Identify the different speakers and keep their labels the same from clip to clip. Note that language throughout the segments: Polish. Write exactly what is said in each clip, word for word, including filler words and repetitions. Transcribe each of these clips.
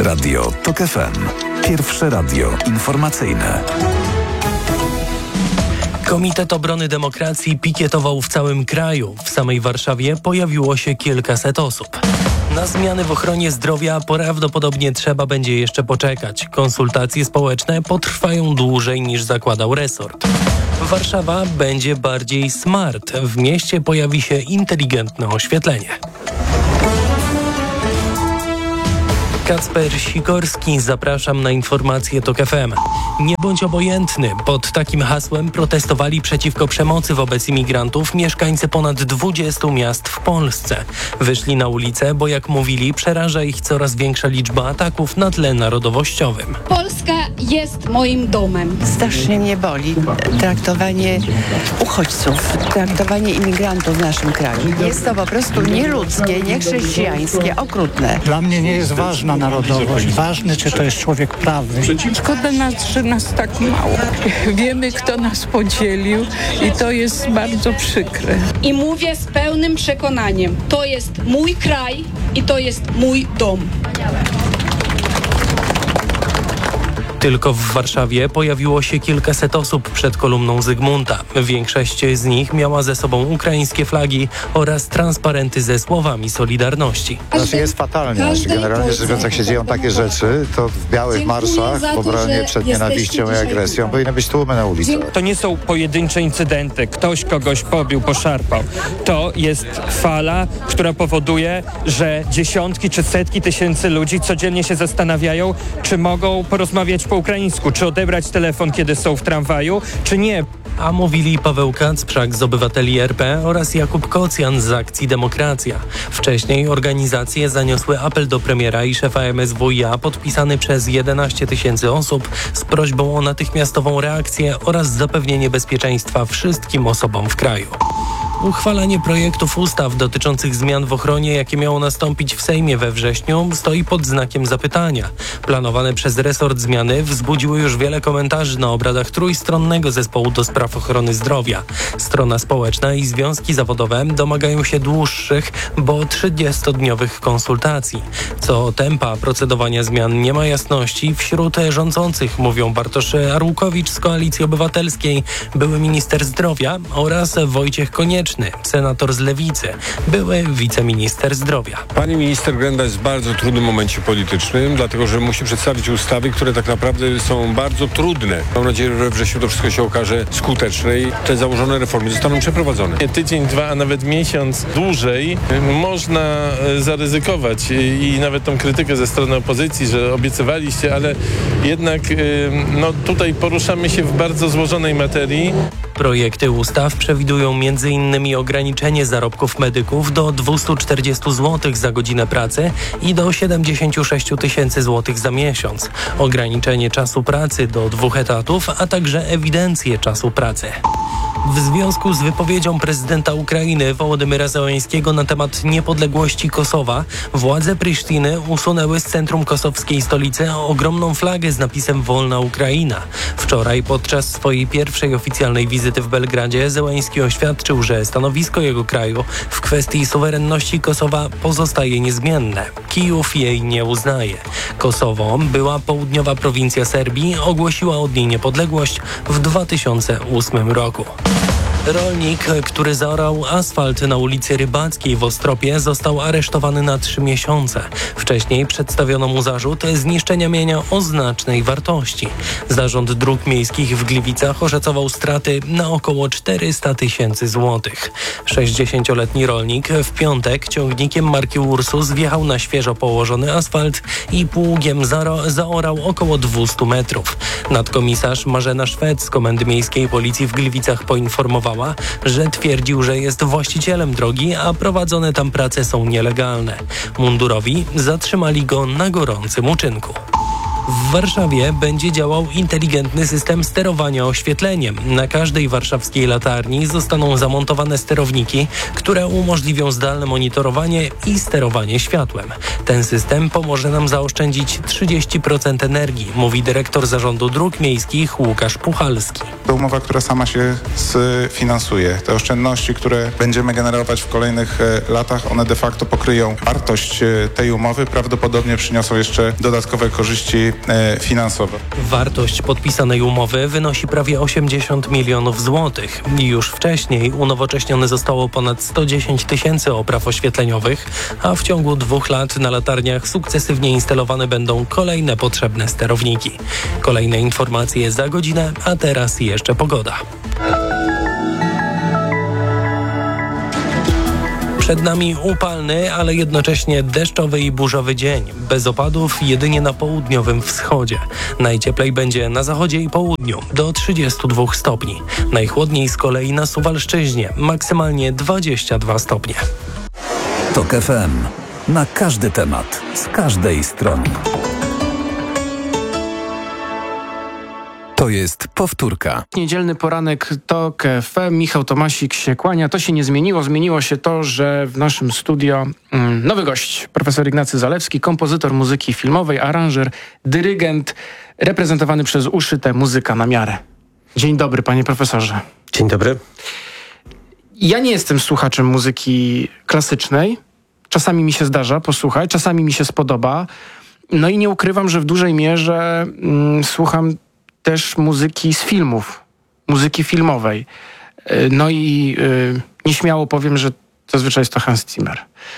Speaker 1: Radio TOK F M. Pierwsze radio informacyjne.
Speaker 2: Komitet Obrony Demokracji pikietował w całym kraju. W samej Warszawie pojawiło się kilkaset osób. Na zmiany w ochronie zdrowia prawdopodobnie trzeba będzie jeszcze poczekać. Konsultacje społeczne potrwają dłużej niż zakładał resort. Warszawa będzie bardziej smart. W mieście pojawi się inteligentne oświetlenie. Kacper Sikorski, zapraszam na informacje TOK F M. Nie bądź obojętny. Pod takim hasłem protestowali przeciwko przemocy wobec imigrantów mieszkańcy ponad dwudziestu miast w Polsce. Wyszli na ulicę, bo jak mówili, przeraża ich coraz większa liczba ataków na tle narodowościowym.
Speaker 3: Polska jest moim domem.
Speaker 4: Strasznie mnie boli traktowanie uchodźców, traktowanie imigrantów w naszym kraju. Jest to po prostu nieludzkie, niechrześcijańskie, okrutne.
Speaker 5: Dla mnie nie jest ważna narodowość. Ważny, czy to jest człowiek prawny.
Speaker 6: Szkoda nas, że nas tak mało. Wiemy, kto nas podzielił i to jest bardzo przykre.
Speaker 3: I mówię z pełnym przekonaniem. To jest mój kraj i to jest mój dom.
Speaker 2: Tylko w Warszawie pojawiło się kilkaset osób przed kolumną Zygmunta. Większość z nich miała ze sobą ukraińskie flagi oraz transparenty ze słowami Solidarności.
Speaker 7: Znaczy jest fatalnie. Generalnie rzecz biorąc, jak się dzieją takie rzeczy, to w białych marszach w obronie przed nienawiścią i agresją powinny być tłumy na ulicy.
Speaker 8: To nie są pojedyncze incydenty. Ktoś kogoś pobił, poszarpał. To jest fala, która powoduje, że dziesiątki czy setki tysięcy ludzi codziennie się zastanawiają, czy mogą porozmawiać po ukraińsku, czy odebrać telefon, kiedy są w tramwaju, czy nie.
Speaker 2: A mówili Paweł Kacprzak z Obywateli R P oraz Jakub Kocjan z Akcji Demokracja. Wcześniej organizacje zaniosły apel do premiera i szefa M S W iA podpisany przez jedenaście tysięcy osób z prośbą o natychmiastową reakcję oraz zapewnienie bezpieczeństwa wszystkim osobom w kraju. Uchwalanie projektów ustaw dotyczących zmian w ochronie, jakie miało nastąpić w Sejmie we wrześniu, stoi pod znakiem zapytania. Planowane przez resort zmiany wzbudziły już wiele komentarzy na obradach trójstronnego zespołu do spraw ochrony zdrowia. Strona społeczna i związki zawodowe domagają się dłuższych, bo trzydziestodniowych konsultacji. Co do tempa procedowania zmian nie ma jasności. Wśród rządzących mówią Bartosz Arłukowicz z Koalicji Obywatelskiej, były minister zdrowia oraz Wojciech Konieczny, senator z Lewicy, były wiceminister zdrowia.
Speaker 9: Pani minister Grenda jest w bardzo trudnym momencie politycznym, dlatego że musi przedstawić ustawy, które tak naprawdę są bardzo trudne. Mam nadzieję, że we wrześniu to wszystko się okaże skuteczne i te założone reformy zostaną przeprowadzone.
Speaker 10: Tydzień, dwa, a nawet miesiąc dłużej można zaryzykować i nawet tą krytykę ze strony opozycji, że obiecywaliście, ale jednak no, tutaj poruszamy się w bardzo złożonej materii.
Speaker 2: Projekty ustaw przewidują między innymi ograniczenie zarobków medyków do dwieście czterdzieści złotych za godzinę pracy i do siedemdziesiąt sześć tysięcy złotych za miesiąc, ograniczenie czasu pracy do dwóch etatów, a także ewidencję czasu pracy. W związku z wypowiedzią prezydenta Ukrainy Wołodymyra Zełenskiego na temat niepodległości Kosowa, władze Prisztiny usunęły z centrum kosowskiej stolicy ogromną flagę z napisem Wolna Ukraina. Wczoraj podczas swojej pierwszej oficjalnej wizyty w Belgradzie Zełenski oświadczył, że stanowisko jego kraju w kwestii suwerenności Kosowa pozostaje niezmienne. Kijów jej nie uznaje. Kosowo, była południowa prowincja Serbii, ogłosiła od niej niepodległość w dwa tysiące ósmym roku. Rolnik, który zaorał asfalt na ulicy Rybackiej w Ostropie, został aresztowany na trzy miesiące. Wcześniej przedstawiono mu zarzut zniszczenia mienia o znacznej wartości. Zarząd Dróg Miejskich w Gliwicach oszacował straty na około czterysta tysięcy złotych. sześćdziesięcioletni rolnik w piątek ciągnikiem marki Ursus wjechał na świeżo położony asfalt i pługiem zaro- zaorał około dwieście metrów. Nadkomisarz Marzena Szwed z Komendy Miejskiej Policji w Gliwicach poinformowała, że twierdził, że jest właścicielem drogi, a prowadzone tam prace są nielegalne. Mundurowi zatrzymali go na gorącym uczynku. W W Warszawie będzie działał inteligentny system sterowania oświetleniem. Na każdej warszawskiej latarni zostaną zamontowane sterowniki, które umożliwią zdalne monitorowanie i sterowanie światłem. Ten system pomoże nam zaoszczędzić trzydzieści procent energii, mówi dyrektor Zarządu Dróg Miejskich Łukasz Puchalski.
Speaker 11: To umowa, która sama się sfinansuje. Te oszczędności, które będziemy generować w kolejnych latach, one de facto pokryją wartość tej umowy, prawdopodobnie przyniosą jeszcze dodatkowe korzyści finansowe.
Speaker 2: Wartość podpisanej umowy wynosi prawie osiemdziesiąt milionów złotych. Już wcześniej unowocześnione zostało ponad sto dziesięć tysięcy opraw oświetleniowych, a w ciągu dwóch lat na latarniach sukcesywnie instalowane będą kolejne potrzebne sterowniki. Kolejne informacje za godzinę, a teraz jeszcze pogoda. Przed nami upalny, ale jednocześnie deszczowy i burzowy dzień. Bez opadów jedynie na południowym wschodzie. Najcieplej będzie na zachodzie i południu, do trzydziestu dwóch stopni. Najchłodniej z kolei na Suwalszczyźnie, maksymalnie dwadzieścia dwa stopnie.
Speaker 1: Tok F M. Na każdy temat, z każdej strony. To jest powtórka.
Speaker 12: Niedzielny poranek Tok F M. Michał Tomasik się kłania. To się nie zmieniło. Zmieniło się to, że w naszym studio mm, nowy gość. Profesor Ignacy Zalewski, kompozytor muzyki filmowej, aranżer, dyrygent, reprezentowany przez Uszyte Muzyka na Miarę. Dzień dobry, panie profesorze.
Speaker 13: Dzień dobry.
Speaker 12: Ja nie jestem słuchaczem muzyki klasycznej. Czasami mi się zdarza posłuchać, czasami mi się spodoba. No i nie ukrywam, że w dużej mierze mm, słucham też muzyki z filmów, muzyki filmowej. No i y, nieśmiało powiem, że zazwyczaj jest to Hans Zimmer.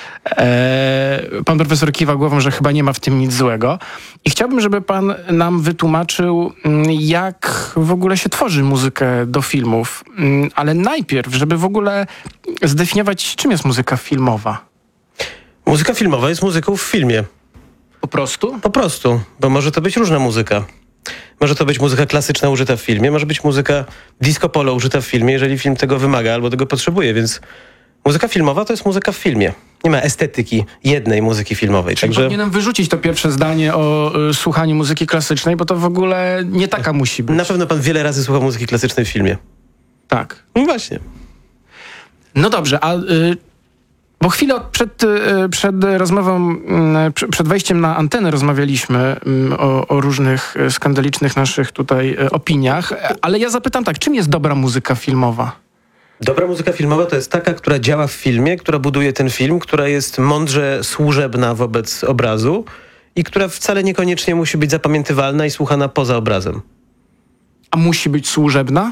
Speaker 12: E, pan profesor kiwa głową, że chyba nie ma w tym nic złego. I chciałbym, żeby pan nam wytłumaczył, jak w ogóle się tworzy muzykę do filmów. Ale najpierw, żeby w ogóle zdefiniować, czym jest muzyka filmowa.
Speaker 13: Muzyka filmowa jest muzyką w filmie.
Speaker 12: Po prostu?
Speaker 13: Po prostu, bo może to być różna muzyka. Może to być muzyka klasyczna użyta w filmie, może być muzyka disco polo użyta w filmie, jeżeli film tego wymaga albo tego potrzebuje, więc muzyka filmowa to jest muzyka w filmie. Nie ma estetyki jednej muzyki filmowej.
Speaker 12: Czyli
Speaker 13: Także
Speaker 12: powinienem wyrzucić to pierwsze zdanie o y, słuchaniu muzyki klasycznej, bo to w ogóle nie taka musi być.
Speaker 13: Na pewno pan wiele razy słucha muzyki klasycznej w filmie.
Speaker 12: Tak.
Speaker 13: No właśnie.
Speaker 12: No dobrze, a... Y, Bo chwilę przed, przed rozmową, przed wejściem na antenę rozmawialiśmy o, o różnych skandalicznych naszych tutaj opiniach, ale ja zapytam tak, czym jest dobra muzyka filmowa?
Speaker 13: Dobra muzyka filmowa to jest taka, która działa w filmie, która buduje ten film, która jest mądrze służebna wobec obrazu i która wcale niekoniecznie musi być zapamiętywalna i słuchana poza obrazem.
Speaker 12: A musi być służebna?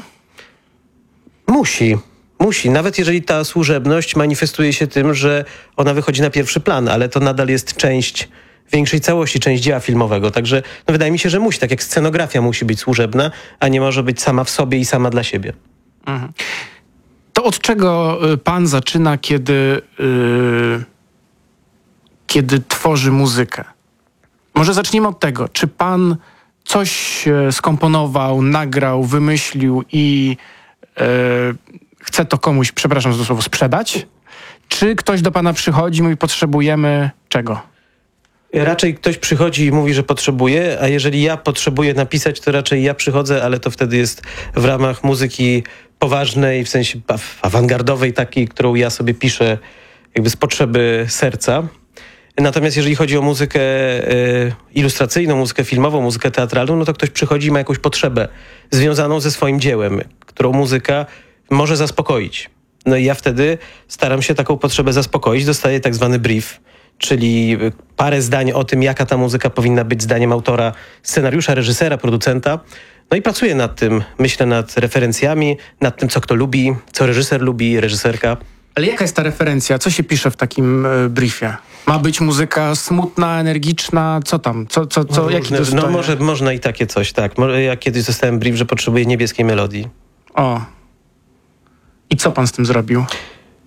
Speaker 13: Musi. Musi, nawet jeżeli ta służebność manifestuje się tym, że ona wychodzi na pierwszy plan, ale to nadal jest część większej całości, część dzieła filmowego. Także no, wydaje mi się, że musi, tak jak scenografia musi być służebna, a nie może być sama w sobie i sama dla siebie.
Speaker 12: Mhm. To od czego pan zaczyna, kiedy, yy, kiedy tworzy muzykę? Może zacznijmy od tego. Czy pan coś skomponował, nagrał, wymyślił i... Yy, chce to komuś, przepraszam za to słowo, sprzedać? Czy ktoś do pana przychodzi i mówi, potrzebujemy czego?
Speaker 13: Raczej ktoś przychodzi i mówi, że potrzebuje, a jeżeli ja potrzebuję napisać, to raczej ja przychodzę, ale to wtedy jest w ramach muzyki poważnej, w sensie awangardowej, takiej, którą ja sobie piszę jakby z potrzeby serca. Natomiast jeżeli chodzi o muzykę y, ilustracyjną, muzykę filmową, muzykę teatralną, no to ktoś przychodzi i ma jakąś potrzebę związaną ze swoim dziełem, którą muzyka może zaspokoić. No i ja wtedy staram się taką potrzebę zaspokoić. Dostaję tak zwany brief, czyli parę zdań o tym, jaka ta muzyka powinna być zdaniem autora scenariusza, reżysera, producenta. No i pracuję nad tym. Myślę nad referencjami, nad tym, co kto lubi, co reżyser lubi, reżyserka.
Speaker 12: Ale jaka jest ta referencja? Co się pisze w takim y, briefie? Ma być muzyka smutna, energiczna? Co tam? Co, co, co,
Speaker 13: no,
Speaker 12: jaki
Speaker 13: różne, no może można i takie coś, tak. Ja kiedyś dostałem brief, że potrzebuję niebieskiej melodii.
Speaker 12: O. I co pan z tym zrobił?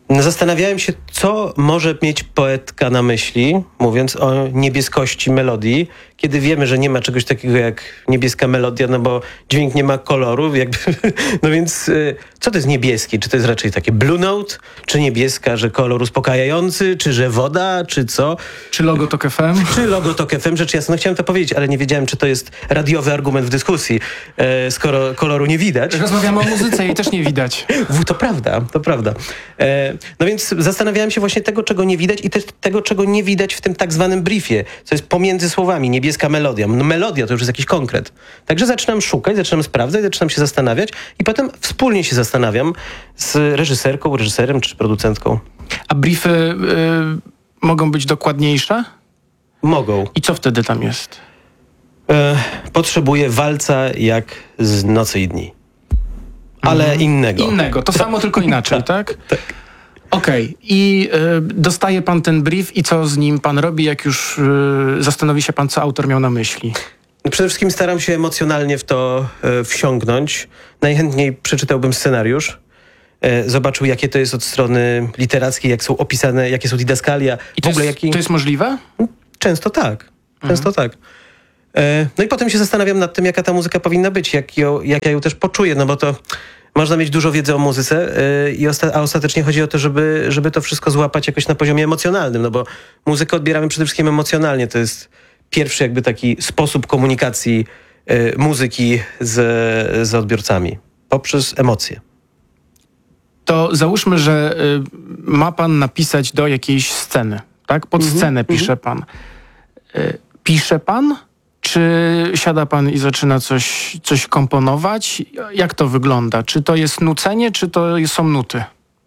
Speaker 13: Zastanawiałem się, co może mieć poetka na myśli, mówiąc o niebieskości melodii, kiedy wiemy, że nie ma czegoś takiego jak niebieska melodia, no bo dźwięk nie ma koloru, jakby, no więc co to jest niebieski? Czy to jest raczej takie blue note, czy niebieska, że kolor uspokajający, czy że woda, czy co?
Speaker 12: Czy logo Tok F M?
Speaker 13: Czy logo Tok F M, rzecz jasna, no chciałem to powiedzieć, ale nie wiedziałem, czy to jest radiowy argument w dyskusji, e, skoro koloru nie widać.
Speaker 12: Rozmawiamy o muzyce i też nie widać.
Speaker 13: To prawda, to prawda. E, no więc zastanawiałem się właśnie tego, czego nie widać i też tego, czego nie widać w tym tak zwanym briefie, co jest pomiędzy słowami, niebieska melodia. No melodia to już jest jakiś konkret. Także zaczynam szukać, zaczynam sprawdzać, zaczynam się zastanawiać i potem wspólnie się zastanawiam z reżyserką, reżyserem czy producentką.
Speaker 12: A briefy y, mogą być dokładniejsze?
Speaker 13: Mogą.
Speaker 12: I co wtedy tam jest?
Speaker 13: E, potrzebuję walca jak z Nocy i Dni. Ale mhm. innego.
Speaker 12: Innego, to samo, tylko inaczej, tak?
Speaker 13: Tak.
Speaker 12: Okej. Okay. I y, dostaje pan ten brief i co z nim pan robi, jak już y, zastanowi się pan, co autor miał na myśli?
Speaker 13: Przede wszystkim staram się emocjonalnie w to y, wsiąknąć. Najchętniej przeczytałbym scenariusz. Y, zobaczył, jakie to jest od strony literackiej, jak są opisane, jakie są didaskalia.
Speaker 12: I to,
Speaker 13: w ogóle
Speaker 12: jest,
Speaker 13: jaki...
Speaker 12: to jest możliwe?
Speaker 13: Często tak. Często mhm. tak. Y, no i potem się zastanawiam nad tym, jaka ta muzyka powinna być, jak, ją, jak ja ją też poczuję, no bo to... Można mieć dużo wiedzy o muzyce, yy, i osta- a ostatecznie chodzi o to, żeby, żeby to wszystko złapać jakoś na poziomie emocjonalnym, no bo muzykę odbieramy przede wszystkim emocjonalnie. To jest pierwszy jakby taki sposób komunikacji yy, muzyki z, z odbiorcami. Poprzez emocje. To
Speaker 12: załóżmy, że y, ma pan napisać do jakiejś sceny, tak? Pod mm-hmm. scenę pisze mm-hmm. pan. Y, pisze pan? Czy siada pan i zaczyna coś, coś komponować? Jak to wygląda? Czy to jest nucenie, czy to są nuty?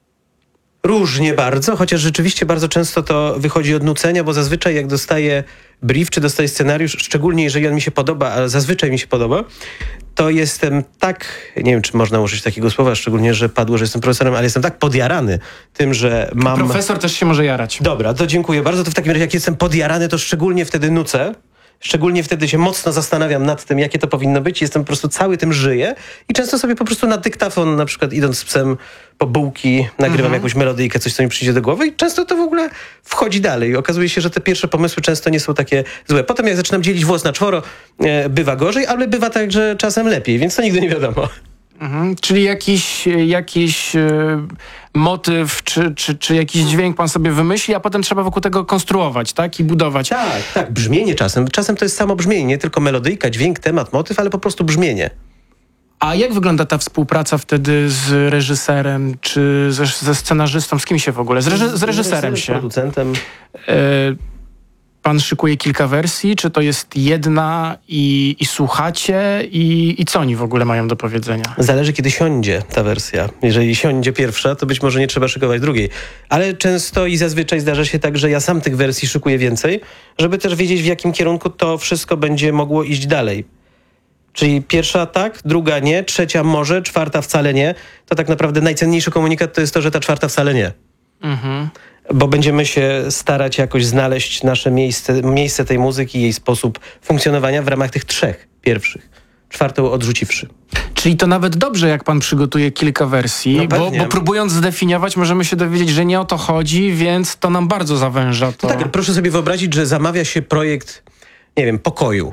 Speaker 13: Różnie bardzo, chociaż rzeczywiście bardzo często to wychodzi od nucenia, bo zazwyczaj jak dostaję brief, czy dostaję scenariusz, szczególnie jeżeli on mi się podoba, ale zazwyczaj mi się podoba, to jestem tak, nie wiem, czy można użyć takiego słowa, szczególnie, że padło, że jestem profesorem, ale jestem tak podjarany tym, że mam...
Speaker 12: Profesor też się może jarać.
Speaker 13: Dobra, to dziękuję bardzo. To w takim razie, jak jestem podjarany, to szczególnie wtedy nucę. Szczególnie wtedy się mocno zastanawiam nad tym, jakie to powinno być. Jestem po prostu cały tym żyję i często sobie po prostu na dyktafon, na przykład idąc z psem po bułki, nagrywam mhm. jakąś melodyjkę, coś, co mi przyjdzie do głowy i często to w ogóle wchodzi dalej. Okazuje się, że te pierwsze pomysły często nie są takie złe. Potem jak zaczynam dzielić włos na czworo, e, bywa gorzej, ale bywa także czasem lepiej, więc to nigdy nie wiadomo.
Speaker 12: Mhm. Czyli jakiś, jakiś e, motyw, czy, czy, czy jakiś dźwięk pan sobie wymyśli, a potem trzeba wokół tego konstruować, tak? I budować.
Speaker 13: Tak, tak. Brzmienie czasem. Czasem to jest samo brzmienie, nie tylko melodyjka, dźwięk, temat, motyw, ale po prostu brzmienie.
Speaker 12: A jak wygląda ta współpraca wtedy z reżyserem, czy ze, ze scenarzystą? Z kim się w ogóle? Z, reży, z reżyserem się.
Speaker 13: Z producentem.
Speaker 12: E, Pan szykuje kilka wersji, czy to jest jedna i, i słuchacie i, i co oni w ogóle mają do powiedzenia?
Speaker 13: Zależy, kiedy siądzie ta wersja. Jeżeli siądzie pierwsza, to być może nie trzeba szykować drugiej. Ale często i zazwyczaj zdarza się tak, że ja sam tych wersji szykuję więcej, żeby też wiedzieć, w jakim kierunku to wszystko będzie mogło iść dalej. Czyli pierwsza tak, druga nie, trzecia może, czwarta wcale nie. To tak naprawdę najcenniejszy komunikat to jest to, że ta czwarta wcale nie. Mhm. Bo będziemy się starać jakoś znaleźć nasze miejsce, miejsce tej muzyki i jej sposób funkcjonowania w ramach tych trzech pierwszych, czwartą odrzuciwszy.
Speaker 12: Czyli to nawet dobrze, jak pan przygotuje kilka wersji, no bo, bo próbując zdefiniować, możemy się dowiedzieć, że nie o to chodzi, więc to nam bardzo zawęża to.
Speaker 13: No tak, proszę sobie wyobrazić, że zamawia się projekt, nie wiem, pokoju.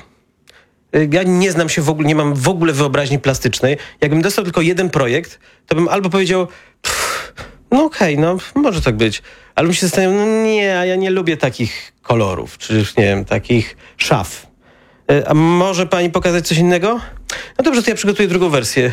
Speaker 13: Ja nie znam się w ogóle, nie mam w ogóle wyobraźni plastycznej. Jakbym dostał tylko jeden projekt, to bym albo powiedział, pff, no okej, okay, no może tak być. Ale bym się zastanawiał, no nie, a ja nie lubię takich kolorów, czy nie wiem, takich szaf. A może pani pokazać coś innego? No dobrze, to ja przygotuję drugą wersję.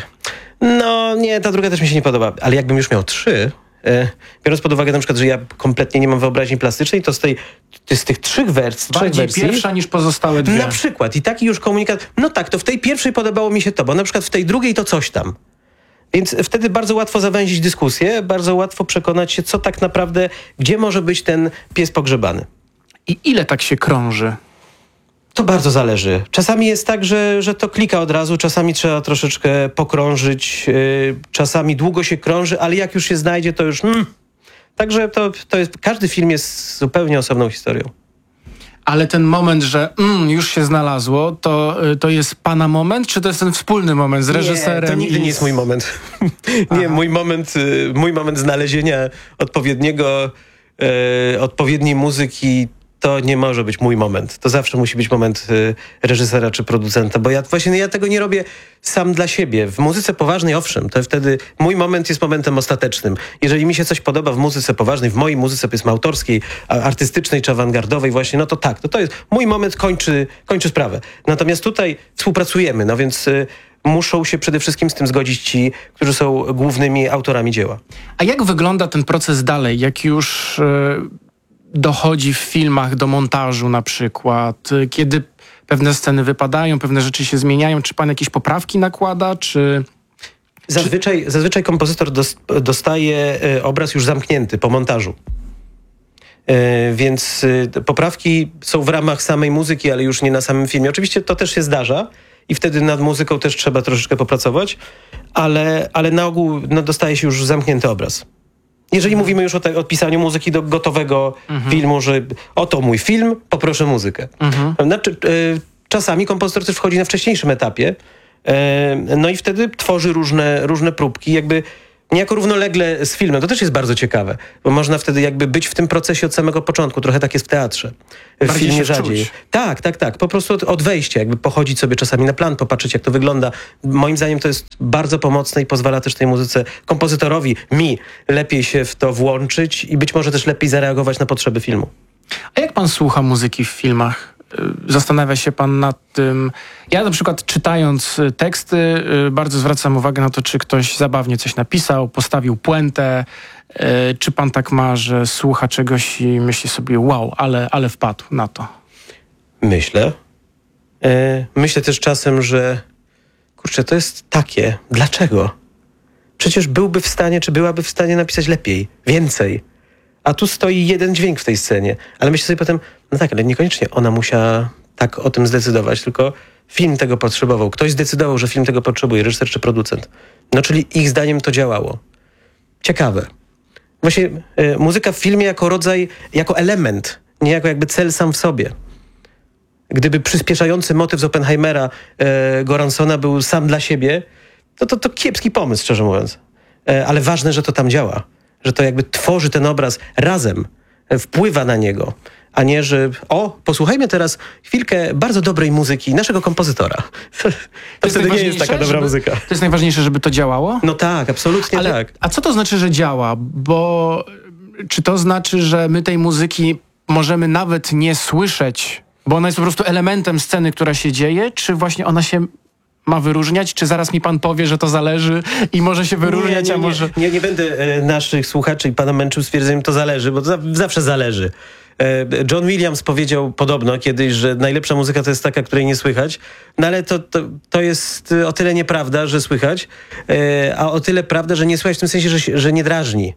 Speaker 13: No nie, ta druga też mi się nie podoba. Ale jakbym już miał trzy, e, biorąc pod uwagę na przykład, że ja kompletnie nie mam wyobraźni plastycznej, to z, tej, to z tych trzech wersji...
Speaker 12: Bardziej
Speaker 13: wersji,
Speaker 12: pierwsza niż pozostałe dwie.
Speaker 13: Na przykład. I taki już komunikat, no tak, to w tej pierwszej podobało mi się to, bo na przykład w tej drugiej to coś tam. Więc wtedy bardzo łatwo zawęzić dyskusję, bardzo łatwo przekonać się, co tak naprawdę, gdzie może być ten pies pogrzebany.
Speaker 12: I ile tak się krąży?
Speaker 13: To bardzo zależy. Czasami jest tak, że, że to klika od razu, czasami trzeba troszeczkę pokrążyć, yy, czasami długo się krąży, ale jak już się znajdzie, to już... Mm. Także to, to jest, każdy film jest zupełnie osobną historią.
Speaker 12: Ale ten moment, że mm, już się znalazło, to, to jest pana moment, czy to jest ten wspólny moment z reżyserem?
Speaker 13: Nie, to nigdy
Speaker 12: i...
Speaker 13: nie jest mój moment. Nie, mój moment, mój moment znalezienia odpowiedniego, e, odpowiedniej muzyki to nie może być mój moment. To zawsze musi być moment y, reżysera czy producenta, bo ja właśnie ja tego nie robię sam dla siebie. W muzyce poważnej, owszem, to wtedy mój moment jest momentem ostatecznym. Jeżeli mi się coś podoba w muzyce poważnej, w mojej muzyce, powiedzmy, autorskiej, artystycznej czy awangardowej właśnie, no to tak, to, to jest mój moment, kończy, kończy sprawę. Natomiast tutaj współpracujemy, no więc y, muszą się przede wszystkim z tym zgodzić ci, którzy są głównymi autorami dzieła.
Speaker 12: A jak wygląda ten proces dalej, jak już... Y- dochodzi w filmach do montażu na przykład, kiedy pewne sceny wypadają, pewne rzeczy się zmieniają, czy pan jakieś poprawki nakłada, czy...
Speaker 13: Zazwyczaj, zazwyczaj kompozytor dostaje obraz już zamknięty po montażu. Więc poprawki są w ramach samej muzyki, ale już nie na samym filmie. Oczywiście to też się zdarza i wtedy nad muzyką też trzeba troszeczkę popracować, ale, ale na ogół no, dostaje się już zamknięty obraz. Jeżeli mówimy już o, te, o pisaniu muzyki do gotowego mhm. filmu, że oto mój film, poproszę muzykę. Mhm. Znaczy, y, czasami kompozytor też wchodzi na wcześniejszym etapie, y, no i wtedy tworzy różne, różne próbki, jakby niejako równolegle z filmem. To też jest bardzo ciekawe, bo można wtedy jakby być w tym procesie od samego początku. Trochę tak jest w teatrze. W
Speaker 12: Bardziej
Speaker 13: filmie
Speaker 12: się
Speaker 13: rzadziej.
Speaker 12: wczuć.
Speaker 13: Tak, tak, tak. Po prostu od, od wejścia, jakby pochodzić sobie czasami na plan, popatrzeć jak to wygląda. Moim zdaniem to jest bardzo pomocne i pozwala też tej muzyce, kompozytorowi, mi, lepiej się w to włączyć i być może też lepiej zareagować na potrzeby filmu.
Speaker 12: A jak pan słucha muzyki w filmach? Zastanawia się pan nad tym... Ja na przykład czytając teksty bardzo zwracam uwagę na to, czy ktoś zabawnie coś napisał, postawił puentę, czy pan tak ma, że słucha czegoś i myśli sobie wow, ale, ale wpadł na to.
Speaker 13: Myślę. Myślę też czasem, że kurczę, to jest takie. Dlaczego? Przecież byłby w stanie, czy byłaby w stanie napisać lepiej, więcej. A tu stoi jeden dźwięk w tej scenie. Ale myślę sobie potem, no tak, ale niekoniecznie ona musiała tak o tym zdecydować, tylko film tego potrzebował. Ktoś zdecydował, że film tego potrzebuje, reżyser czy producent. No czyli ich zdaniem to działało. Ciekawe. Właśnie y, muzyka w filmie jako rodzaj, jako element, nie jako jakby cel sam w sobie. Gdyby przyspieszający motyw z Oppenheimera y, Goransona był sam dla siebie, to, to to kiepski pomysł, szczerze mówiąc. Y, ale ważne, że to tam działa. Że to jakby tworzy ten obraz razem, wpływa na niego, a nie, że o, posłuchajmy teraz chwilkę bardzo dobrej muzyki naszego kompozytora. To, to wtedy nie jest taka dobra
Speaker 12: żeby,
Speaker 13: muzyka.
Speaker 12: To jest najważniejsze, żeby to działało?
Speaker 13: No tak, absolutnie
Speaker 12: ale,
Speaker 13: tak.
Speaker 12: A co to znaczy, że działa? Bo czy to znaczy, że my tej muzyki możemy nawet nie słyszeć, bo ona jest po prostu elementem sceny, która się dzieje, czy właśnie ona się ma wyróżniać? Czy zaraz mi pan powie, że to zależy i może się wyróżniać,
Speaker 13: nie, nie,
Speaker 12: a może...
Speaker 13: Nie, nie, nie będę e, naszych słuchaczy i pana męczył stwierdzeniem, to zależy, bo to za, zawsze zależy. E, John Williams powiedział podobno kiedyś, że najlepsza muzyka to jest taka, której nie słychać, no ale to, to, to jest o tyle nieprawda, że słychać, e, a o tyle prawda, że nie słychać w tym sensie, że, że nie drażni.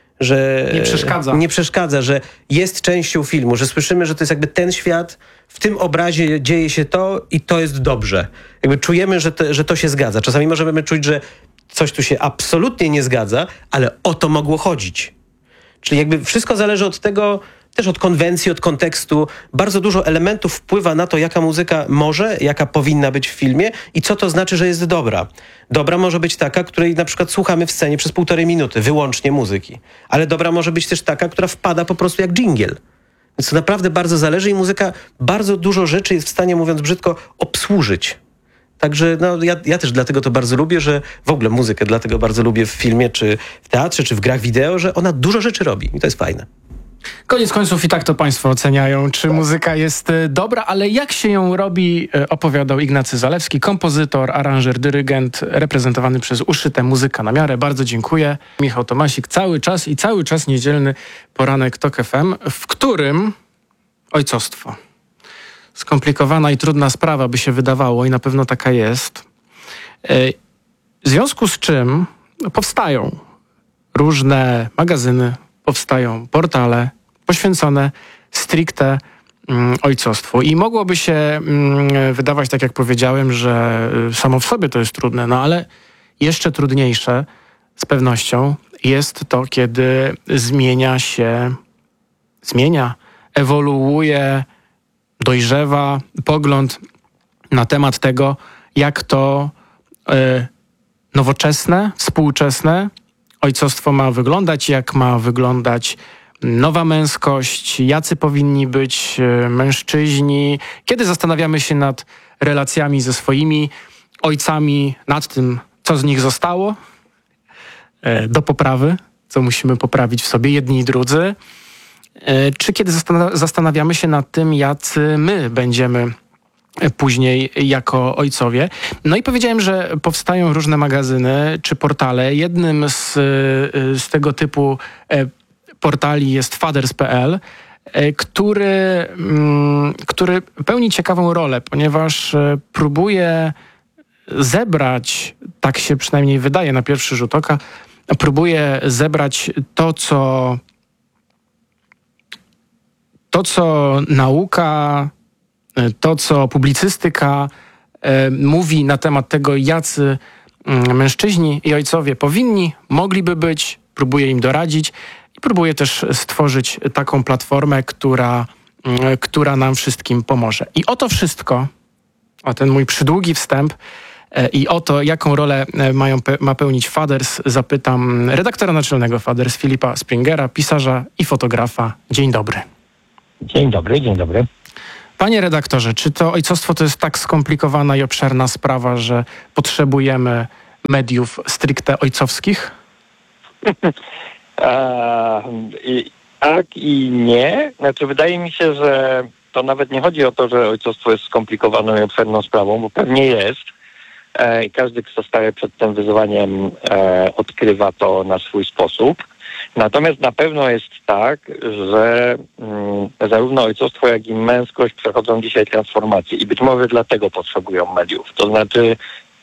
Speaker 13: Że
Speaker 12: nie przeszkadza.
Speaker 13: Nie przeszkadza, że jest częścią filmu, że słyszymy, że to jest jakby ten świat, w tym obrazie dzieje się to i to jest dobrze. Jakby czujemy, że to, że to się zgadza. Czasami możemy czuć, że coś tu się absolutnie nie zgadza, ale o to mogło chodzić. Czyli jakby wszystko zależy od tego, też od konwencji, od kontekstu. Bardzo dużo elementów wpływa na to, jaka muzyka może, jaka powinna być w filmie i co to znaczy, że jest dobra. Dobra może być taka, której na przykład słuchamy w scenie przez półtorej minuty, wyłącznie muzyki. Ale dobra może być też taka, która wpada po prostu jak dżingiel. Więc to naprawdę bardzo zależy i muzyka bardzo dużo rzeczy jest w stanie, mówiąc brzydko, obsłużyć. Także no, ja, ja też dlatego to bardzo lubię, że w ogóle muzykę dlatego bardzo lubię w filmie, czy w teatrze, czy w grach wideo, że ona dużo rzeczy robi i to jest fajne.
Speaker 12: Koniec końców i tak to państwo oceniają, czy muzyka jest dobra, ale jak się ją robi, opowiadał Ignacy Zalewski, kompozytor, aranżer, dyrygent, reprezentowany przez Uszyte Muzyka na Miarę. Bardzo dziękuję. Michał Tomasik, cały czas i cały czas niedzielny poranek Tok F M, w którym ojcostwo. Skomplikowana i trudna sprawa by się wydawało i na pewno taka jest. W związku z czym powstają różne magazyny, powstają portale poświęcone stricte mm, ojcostwu. I mogłoby się mm, wydawać, tak jak powiedziałem, że y, samo w sobie to jest trudne, no ale jeszcze trudniejsze z pewnością jest to, kiedy zmienia się, zmienia, ewoluuje dojrzewa pogląd na temat tego, jak to y, nowoczesne, współczesne ojcostwo ma wyglądać, jak ma wyglądać nowa męskość, jacy powinni być y, mężczyźni. Kiedy zastanawiamy się nad relacjami ze swoimi ojcami, nad tym, co z nich zostało, y, do poprawy, co musimy poprawić w sobie jedni i drudzy, y, czy kiedy zastan- zastanawiamy się nad tym, jacy my będziemy później jako ojcowie. No i powiedziałem, że powstają różne magazyny czy portale. Jednym z, z tego typu portali jest fathers kropka p l, który, który pełni ciekawą rolę, ponieważ próbuje zebrać, tak się przynajmniej wydaje na pierwszy rzut oka, próbuje zebrać to, co to, co nauka, to, co publicystyka e, mówi na temat tego, jacy m, mężczyźni i ojcowie powinni, mogliby być, próbuje im doradzić i próbuje też stworzyć taką platformę, która, m, która nam wszystkim pomoże. I o to wszystko, o ten mój przydługi wstęp e, i o to, jaką rolę mają, pe, ma pełnić Fathers, zapytam redaktora naczelnego Fathers Filipa Springera, pisarza i fotografa. Dzień dobry.
Speaker 14: Dzień dobry, dzień dobry.
Speaker 12: Panie redaktorze, czy to ojcostwo to jest tak skomplikowana i obszerna sprawa, że potrzebujemy mediów stricte ojcowskich?
Speaker 14: A, i, tak i nie. Znaczy, wydaje mi się, że to nawet nie chodzi o to, że ojcostwo jest skomplikowaną i obszerną sprawą, bo pewnie jest. E, I każdy, kto staje przed tym wyzwaniem, e, odkrywa to na swój sposób. Natomiast na pewno jest tak, że mm, zarówno ojcostwo, jak i męskość przechodzą dzisiaj transformację i być może dlatego potrzebują mediów. To znaczy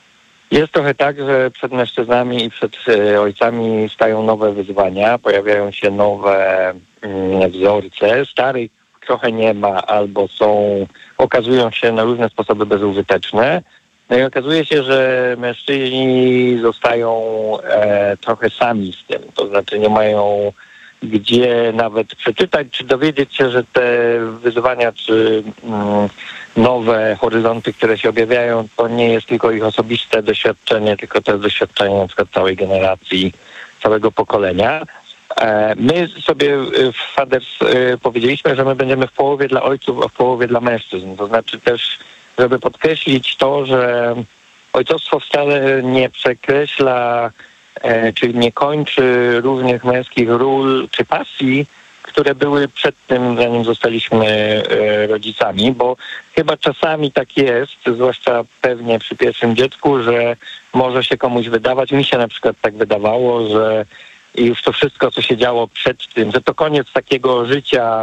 Speaker 14: jest trochę tak, że przed mężczyznami i przed y, ojcami stają nowe wyzwania, pojawiają się nowe y, wzorce, starych trochę nie ma albo są, okazują się na różne sposoby bezużyteczne. No i okazuje się, że mężczyźni zostają e, trochę sami z tym. To znaczy nie mają gdzie nawet przeczytać, czy dowiedzieć się, że te wyzwania, czy mm, nowe horyzonty, które się objawiają, to nie jest tylko ich osobiste doświadczenie, tylko to jest doświadczenie na przykład całej generacji, całego pokolenia. E, my sobie w Fathers e, powiedzieliśmy, że my będziemy w połowie dla ojców, a w połowie dla mężczyzn. To znaczy też, żeby podkreślić to, że ojcostwo wcale nie przekreśla, e, czy nie kończy różnych męskich ról czy pasji, które były przed tym, zanim zostaliśmy e, rodzicami, bo chyba czasami tak jest, zwłaszcza pewnie przy pierwszym dziecku, że może się komuś wydawać, mi się na przykład tak wydawało, że już to wszystko, co się działo przed tym, że to koniec takiego życia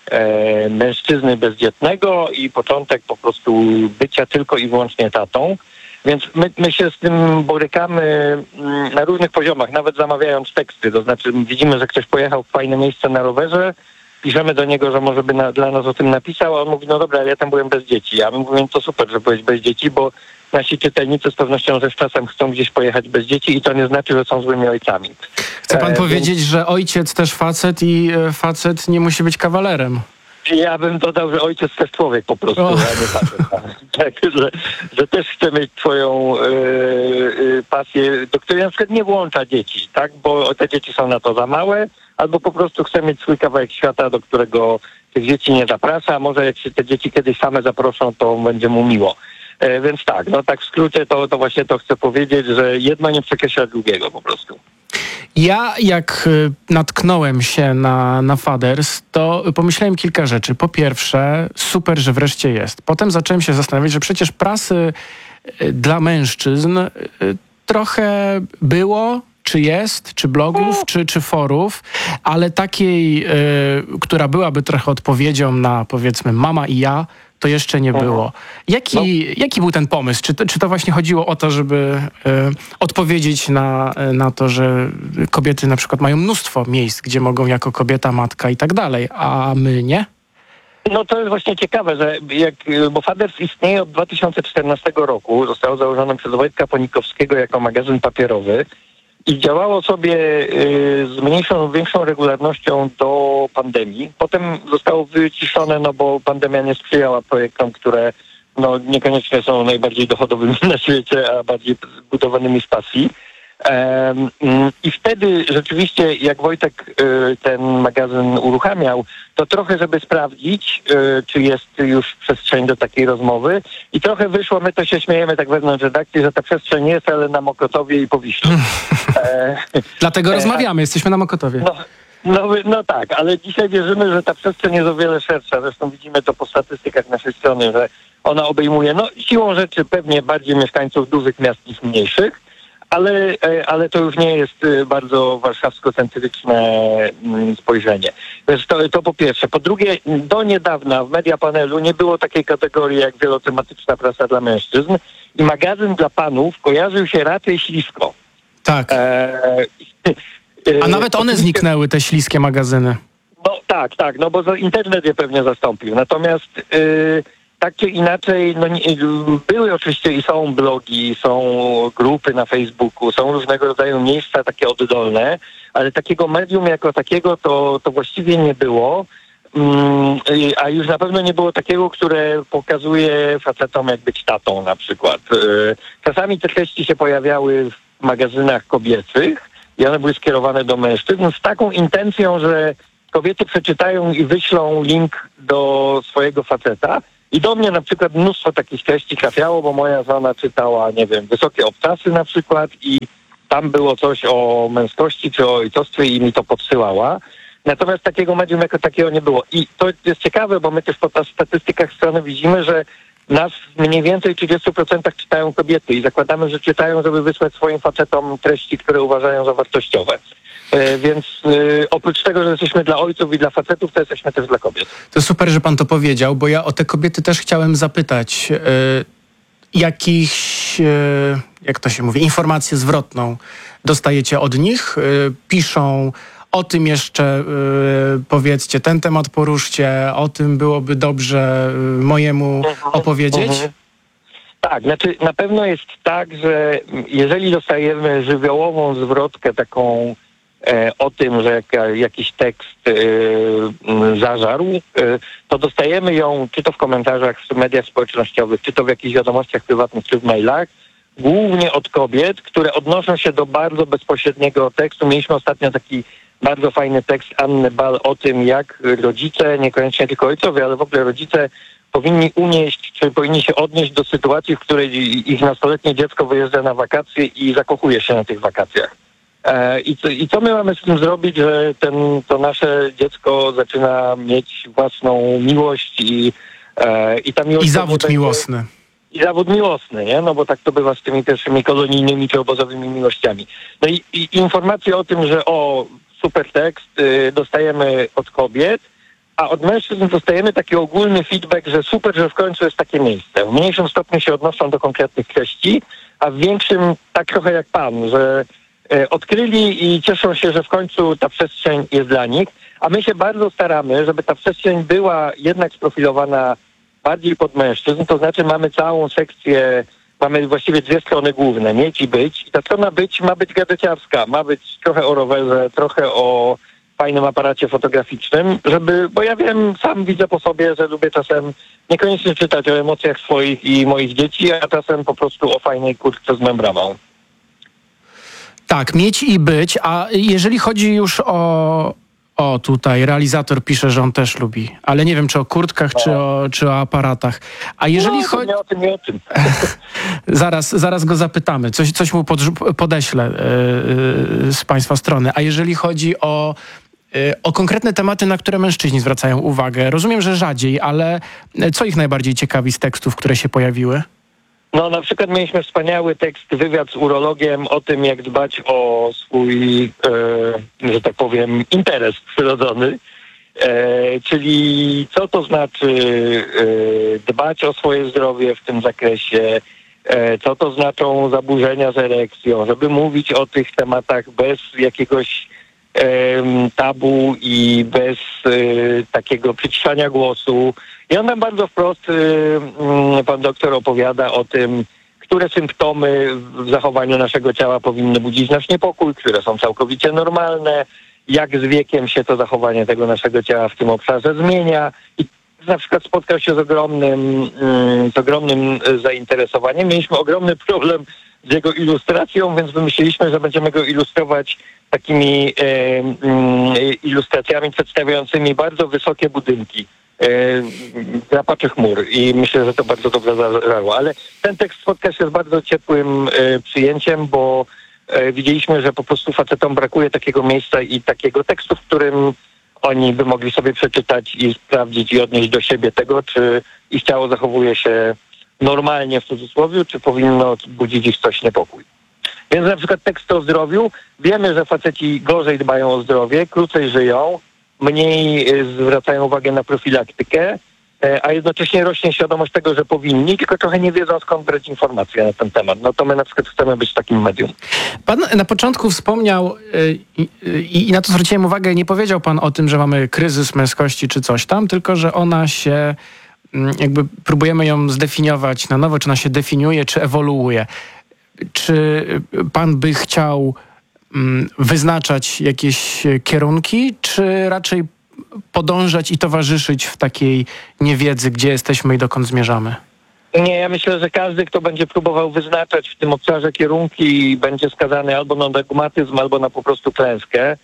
Speaker 14: E, mężczyzny bezdzietnego i początek po prostu bycia tylko i wyłącznie tatą. Więc my, my się z tym borykamy mm, na różnych poziomach, nawet zamawiając teksty. To znaczy widzimy, że ktoś pojechał w fajne miejsce na rowerze, piszemy do niego, że może by na, dla nas o tym napisał, a on mówi, no dobra, ale ja tam byłem bez dzieci. A my mówimy, to super, że byłeś bez dzieci, bo nasi czytelnicy z pewnością że z czasem chcą gdzieś pojechać bez dzieci i to nie znaczy, że są złymi ojcami.
Speaker 12: Chce pan
Speaker 14: e,
Speaker 12: powiedzieć,
Speaker 14: więc...
Speaker 12: że ojciec też facet i e, facet nie musi być kawalerem?
Speaker 14: Ja bym dodał, że ojciec też człowiek po prostu, a nie facet. Tak, że, że też chce mieć swoją yy, yy, pasję, do której na przykład nie włącza dzieci, tak? Bo te dzieci są na to za małe, albo po prostu chce mieć swój kawałek świata, do którego tych dzieci nie zaprasza, a może jak się te dzieci kiedyś same zaproszą, to będzie mu miło. E, więc tak, no tak w skrócie to, to właśnie to chcę powiedzieć, że jedno nie przekreśla drugiego po prostu.
Speaker 12: Ja jak natknąłem się na, na Fathers, to pomyślałem kilka rzeczy. Po pierwsze, super, że wreszcie jest. Potem zacząłem się zastanawiać, że przecież prasy dla mężczyzn trochę było, czy jest, czy blogów, czy, czy forów, ale takiej, y, która byłaby trochę odpowiedzią na, powiedzmy, mama i ja, to jeszcze nie było. Jaki, no. jaki był ten pomysł? Czy to, czy to właśnie chodziło o to, żeby y, odpowiedzieć na, na to, że kobiety na przykład mają mnóstwo miejsc, gdzie mogą jako kobieta, matka i tak dalej, a my nie?
Speaker 14: No to jest właśnie ciekawe, że jak, bo Fathers istnieje od dwa tysiące czternastego roku, zostało założone przez Wojtka Ponikowskiego jako magazyn papierowy i działało sobie y, z mniejszą lub większą regularnością do pandemii. Potem zostało wyciszone, no bo pandemia nie sprzyjała projektom, które no, niekoniecznie są najbardziej dochodowymi na świecie, a bardziej zbudowanymi z pasji. Um, I wtedy rzeczywiście, jak Wojtek y, ten magazyn uruchamiał, to trochę, żeby sprawdzić, y, czy jest już przestrzeń do takiej rozmowy i trochę wyszło, my to się śmiejemy tak wewnątrz redakcji, że ta przestrzeń jest, ale na Mokotowie i Powiślu. e,
Speaker 12: Dlatego
Speaker 14: e,
Speaker 12: rozmawiamy, jesteśmy na Mokotowie.
Speaker 14: No, no, no tak, ale dzisiaj wierzymy, że ta przestrzeń jest o wiele szersza. Zresztą widzimy to po statystykach naszej strony, że ona obejmuje, no siłą rzeczy pewnie bardziej mieszkańców dużych miast niż mniejszych, ale, ale to już nie jest bardzo warszawsko-centryczne spojrzenie. Więc to, to po pierwsze. Po drugie, do niedawna w Mediapanelu nie było takiej kategorii jak wielotematyczna prasa dla mężczyzn i magazyn dla panów kojarzył się raczej ślisko.
Speaker 12: Tak. E, A nawet one zniknęły, te śliskie magazyny.
Speaker 14: No tak, tak, no bo internet je pewnie zastąpił. Natomiast yy, tak czy inaczej, no, nie, były oczywiście i są blogi, są grupy na Facebooku, są różnego rodzaju miejsca takie oddolne, ale takiego medium jako takiego to, to właściwie nie było. Mm, a już na pewno nie było takiego, które pokazuje facetom, jak być tatą na przykład. Yy, czasami te treści się pojawiały w magazynach kobiecych i one były skierowane do mężczyzn z taką intencją, że kobiety przeczytają i wyślą link do swojego faceta. I do mnie na przykład mnóstwo takich treści trafiało, bo moja żona czytała, nie wiem, Wysokie obcasy na przykład i tam było coś o męskości czy o ojcostwie i mi to podsyłała. Natomiast takiego medium jako takiego nie było. I to jest ciekawe, bo my też po statystykach strony widzimy, że nas mniej więcej trzydzieści procent czytają kobiety i zakładamy, że czytają, żeby wysłać swoim facetom treści, które uważają za wartościowe. E, więc e, oprócz tego, że jesteśmy dla ojców i dla facetów, to jesteśmy też dla kobiet.
Speaker 12: To super, że pan to powiedział, bo ja o te kobiety też chciałem zapytać. E, jakiś, e, jak to się mówi, informację zwrotną dostajecie od nich? E, piszą o tym jeszcze, y, powiedzcie, ten temat poruszcie, o tym byłoby dobrze y, mojemu opowiedzieć? Mhm.
Speaker 14: Tak, znaczy na pewno jest tak, że jeżeli dostajemy żywiołową zwrotkę taką e, o tym, że jaka, jakiś tekst e, zażarł, e, to dostajemy ją czy to w komentarzach w mediach społecznościowych, czy to w jakichś wiadomościach prywatnych, czy w mailach, głównie od kobiet, które odnoszą się do bardzo bezpośredniego tekstu. Mieliśmy ostatnio taki bardzo fajny tekst Anny Bal o tym, jak rodzice, niekoniecznie tylko ojcowie, ale w ogóle rodzice powinni unieść, czy powinni się odnieść do sytuacji, w której ich nastoletnie dziecko wyjeżdża na wakacje i zakochuje się na tych wakacjach. E, i, co, I co my mamy z tym zrobić, że ten, to nasze dziecko zaczyna mieć własną miłość i, e, i ta miłość...
Speaker 12: I zawód miłosny.
Speaker 14: I zawód miłosny, nie? No bo tak to bywa z tymi pierwszymi kolonijnymi czy obozowymi miłościami. No i, i informacje o tym, że o... super tekst y, dostajemy od kobiet, a od mężczyzn dostajemy taki ogólny feedback, że super, że w końcu jest takie miejsce. W mniejszym stopniu się odnoszą do konkretnych treści, a w większym tak trochę jak pan, że y, odkryli i cieszą się, że w końcu ta przestrzeń jest dla nich, a my się bardzo staramy, żeby ta przestrzeń była jednak sprofilowana bardziej pod mężczyzn, to znaczy mamy całą sekcję. Mamy właściwie dwie strony główne, mieć i być. I ta strona być ma być gadżeciarska, ma być trochę o rowerze, trochę o fajnym aparacie fotograficznym, żeby, bo ja wiem, sam widzę po sobie, że lubię czasem niekoniecznie czytać o emocjach swoich i moich dzieci, a czasem po prostu o fajnej kurtce z membramą.
Speaker 12: Tak, mieć i być, a jeżeli chodzi już o... O, tutaj realizator pisze, że on też lubi, ale nie wiem, czy o kurtkach, no. czy, o, czy o aparatach. A jeżeli
Speaker 14: no,
Speaker 12: chodzi...
Speaker 14: nie o tym, nie o tym.
Speaker 12: zaraz, zaraz go zapytamy, coś, coś mu podrzu- podeślę yy, z państwa strony. A jeżeli chodzi o, yy, o konkretne tematy, na które mężczyźni zwracają uwagę, rozumiem, że rzadziej, ale co ich najbardziej ciekawi z tekstów, które się pojawiły?
Speaker 14: No na przykład mieliśmy wspaniały tekst, wywiad z urologiem o tym, jak dbać o swój, e, że tak powiem, interes przyrodzony, e, czyli co to znaczy e, dbać o swoje zdrowie w tym zakresie, e, co to znaczą zaburzenia z erekcją, żeby mówić o tych tematach bez jakiegoś e, tabu i bez e, takiego przyciszania głosu. I on tam bardzo wprost, y, pan doktor opowiada o tym, które symptomy w zachowaniu naszego ciała powinny budzić nasz niepokój, które są całkowicie normalne, jak z wiekiem się to zachowanie tego naszego ciała w tym obszarze zmienia. I na przykład spotkał się z ogromnym, z ogromnym zainteresowaniem. Mieliśmy ogromny problem z jego ilustracją, więc wymyśliliśmy, że będziemy go ilustrować takimi e, ilustracjami przedstawiającymi bardzo wysokie budynki, e, drapaczy chmur, i myślę, że to bardzo dobrze zagrało. Ale ten tekst spotka się z bardzo ciepłym e, przyjęciem, bo e, widzieliśmy, że po prostu facetom brakuje takiego miejsca i takiego tekstu, w którym oni by mogli sobie przeczytać i sprawdzić i odnieść do siebie tego, czy ich ciało zachowuje się normalnie w cudzysłowie, czy powinno budzić ich coś niepokój. Więc na przykład tekst o zdrowiu. Wiemy, że faceci gorzej dbają o zdrowie, krócej żyją, mniej zwracają uwagę na profilaktykę, a jednocześnie rośnie świadomość tego, że powinni, tylko trochę nie wiedzą, skąd brać informacje na ten temat. No to my na przykład chcemy być takim medium.
Speaker 12: Pan na początku wspomniał i, i, i na to zwróciłem uwagę, nie powiedział pan o tym, że mamy kryzys męskości czy coś tam, tylko że ona się, jakby próbujemy ją zdefiniować na nowo, czy ona się definiuje, czy ewoluuje. Czy pan by chciał wyznaczać jakieś kierunki, czy raczej podążać i towarzyszyć w takiej niewiedzy, gdzie jesteśmy i dokąd zmierzamy?
Speaker 14: Nie, ja myślę, że każdy, kto będzie próbował wyznaczać w tym obszarze kierunki, będzie skazany albo na dogmatyzm, albo na po prostu klęskę.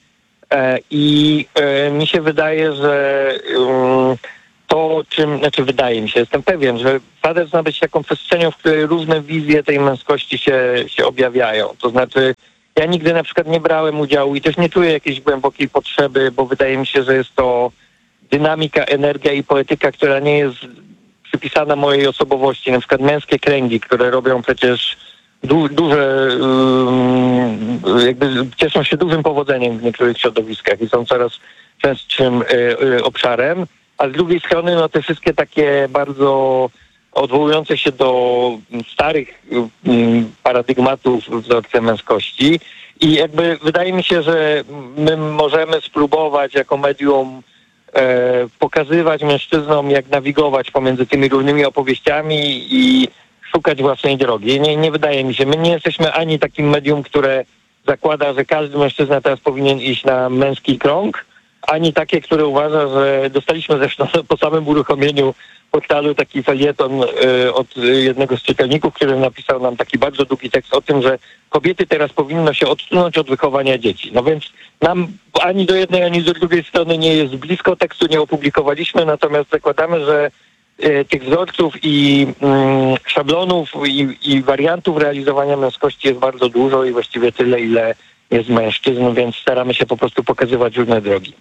Speaker 14: I mi się wydaje, że to, czym, znaczy wydaje mi się, jestem pewien, że facet ma być taką przestrzenią, w której różne wizje tej męskości się, się objawiają. To znaczy, ja nigdy na przykład nie brałem udziału i też nie czuję jakiejś głębokiej potrzeby, bo wydaje mi się, że jest to dynamika, energia i poetyka, która nie jest przypisana mojej osobowości. Na przykład męskie kręgi, które robią przecież du- duże, yy, jakby cieszą się dużym powodzeniem w niektórych środowiskach i są coraz częstszym yy, obszarem. A z drugiej strony no te wszystkie takie bardzo odwołujące się do starych mm, paradygmatów wzorce męskości. I jakby wydaje mi się, że my możemy spróbować jako medium e, pokazywać mężczyznom, jak nawigować pomiędzy tymi różnymi opowieściami i szukać własnej drogi. Nie, nie wydaje mi się. My nie jesteśmy ani takim medium, które zakłada, że każdy mężczyzna teraz powinien iść na męski krąg, ani takie, które uważa, że dostaliśmy zresztą po samym uruchomieniu portalu taki felieton y, od jednego z czytelników, który napisał nam taki bardzo długi tekst o tym, że kobiety teraz powinno się odsunąć od wychowania dzieci. No więc nam ani do jednej, ani do drugiej strony nie jest blisko, tekstu nie opublikowaliśmy, natomiast zakładamy, że y, tych wzorców i y, szablonów i, i wariantów realizowania męskości jest bardzo dużo i właściwie tyle, ile jest mężczyzn, więc staramy się po prostu pokazywać różne drogi.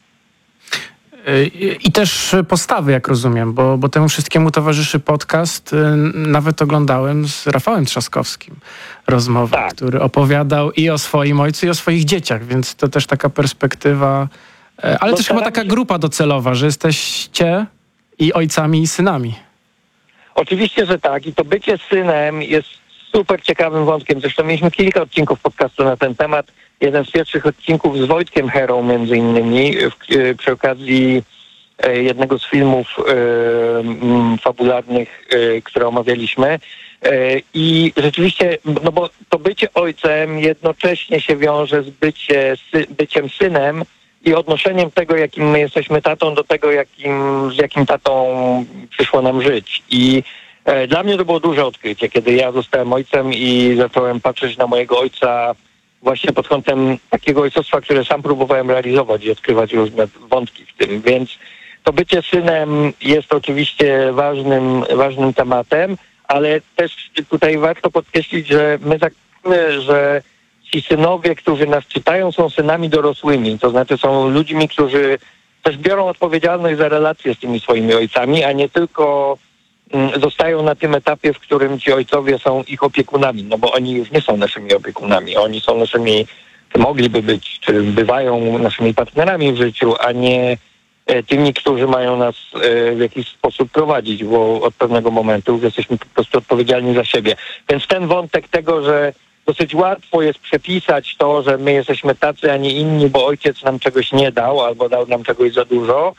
Speaker 12: I też postawy, jak rozumiem, bo, bo temu wszystkiemu towarzyszy podcast. Nawet oglądałem z Rafałem Trzaskowskim rozmowę, tak, który opowiadał i o swoim ojcu, i o swoich dzieciach, więc to też taka perspektywa, ale no też chyba taka się... grupa docelowa, że jesteście i ojcami, i synami.
Speaker 14: Oczywiście, że tak. I to bycie synem jest super ciekawym wątkiem. Zresztą mieliśmy kilka odcinków podcastu na ten temat. Jeden z pierwszych odcinków z Wojtkiem Herą między innymi w, przy okazji jednego z filmów e, fabularnych, e, które omawialiśmy. E, I rzeczywiście, no bo to bycie ojcem jednocześnie się wiąże z bycie, sy, byciem synem i odnoszeniem tego, jakim my jesteśmy tatą, do tego, jakim, z jakim tatą przyszło nam żyć. I e, dla mnie to było duże odkrycie, kiedy ja zostałem ojcem i zacząłem patrzeć na mojego ojca właśnie pod kątem takiego ojcostwa, które sam próbowałem realizować i odkrywać różne wątki w tym. Więc to bycie synem jest oczywiście ważnym, ważnym tematem, ale też tutaj warto podkreślić, że my zakładamy, że ci synowie, którzy nas czytają, są synami dorosłymi. To znaczy są ludźmi, którzy też biorą odpowiedzialność za relacje z tymi swoimi ojcami, a nie tylko zostają na tym etapie, w którym ci ojcowie są ich opiekunami, no bo oni już nie są naszymi opiekunami, oni są naszymi, mogliby być, czy bywają naszymi partnerami w życiu, a nie tymi, którzy mają nas w jakiś sposób prowadzić, bo od pewnego momentu już jesteśmy po prostu odpowiedzialni za siebie. Więc ten wątek tego, że dosyć łatwo jest przepisać to, że my jesteśmy tacy, a nie inni, bo ojciec nam czegoś nie dał albo dał nam czegoś za dużo,